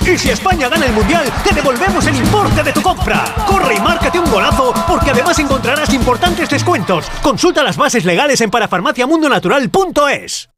Y si España gana el Mundial, te devolvemos el importe de tu compra. Corre y márcate un golazo, porque además encontrarás importantes descuentos. Consulta las bases legales en parafarmaciamundonatural.es.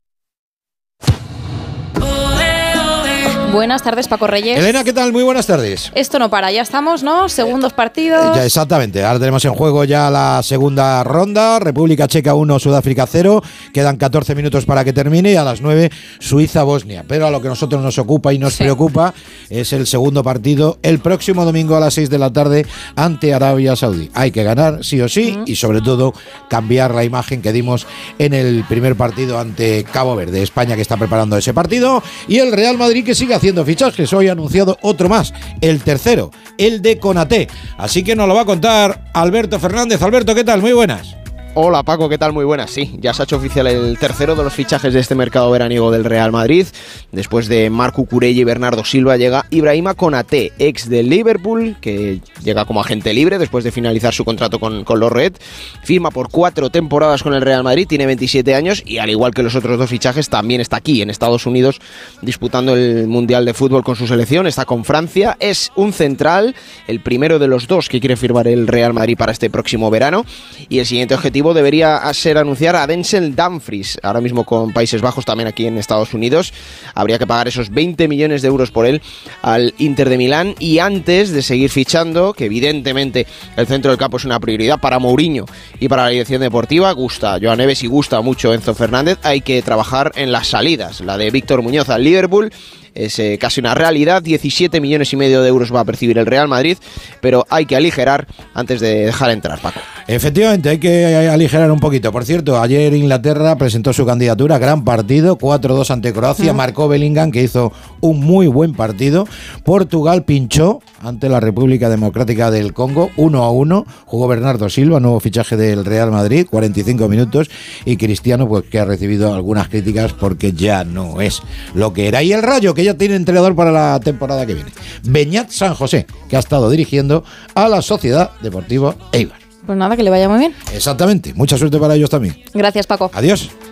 Buenas tardes, Paco Reyes. Elena, ¿qué tal? Muy buenas tardes. Esto no para, ya estamos, ¿no? Segundos partidos. Ya, exactamente, ahora tenemos en juego ya la segunda ronda. República Checa 1, Sudáfrica 0. Quedan 14 minutos para que termine y a las 9 Suiza-Bosnia. Pero a lo que a nosotros nos ocupa y nos preocupa es el segundo partido el próximo domingo a las 6 de la tarde ante Arabia Saudí. Hay que ganar sí o sí y sobre todo cambiar la imagen que dimos en el primer partido ante Cabo Verde. España que está preparando ese partido y el Real Madrid que sigue haciendo fichajes. Hoy ha anunciado otro más, el tercero, el de Konaté. Así que nos lo va a contar Alberto Fernández. Alberto, ¿qué tal? Muy buenas. Hola Paco, ¿qué tal? Muy buenas. Sí, ya se ha hecho oficial el tercero de los fichajes de este mercado veraniego del Real Madrid. Después de Marc Cucurella y Bernardo Silva llega Ibrahima Konaté, ex del Liverpool, que llega como agente libre después de finalizar su contrato con los Red. Firma por 4 temporadas con el Real Madrid, tiene 27 años y al igual que los otros dos fichajes también está aquí en Estados Unidos disputando el Mundial de Fútbol con su selección. Está con Francia, es un central, el primero de los dos que quiere firmar el Real Madrid para este próximo verano y el siguiente objetivo debería ser anunciar a Denzel Dumfries, ahora mismo con Países Bajos, también aquí en Estados Unidos. Habría que pagar esos 20 millones de euros por él al Inter de Milán y antes de seguir fichando, que evidentemente el centro del campo es una prioridad para Mourinho y para la dirección deportiva, gusta Joan Neves y gusta mucho Enzo Fernández, hay que trabajar en las salidas. La de Víctor Muñoz al Liverpool es casi una realidad, 17 millones y medio de euros va a percibir el Real Madrid, pero hay que aligerar antes de dejar entrar, Paco. Efectivamente, hay que aligerar un poquito. Por cierto, ayer Inglaterra presentó su candidatura, gran partido, 4-2 ante Croacia, marcó Bellingham, que hizo un muy buen partido. Portugal pinchó ante la República Democrática del Congo, 1-1, jugó Bernardo Silva, nuevo fichaje del Real Madrid, 45 minutos, y Cristiano, pues que ha recibido algunas críticas porque ya no es lo que era. Y el Rayo, que ya tiene entrenador para la temporada que viene, Beñat San José, que ha estado dirigiendo a la Sociedad Deportiva Eibar. Pues nada, que le vaya muy bien. Exactamente, mucha suerte para ellos también. Gracias, Paco. Adiós.